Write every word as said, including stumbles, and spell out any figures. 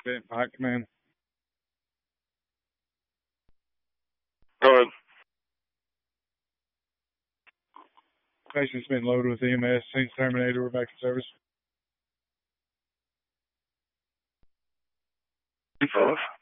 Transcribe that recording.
Bit Pike Command. Go ahead. Patient's been loaded with E M S. Scene's terminated. We're back to service. Fellas.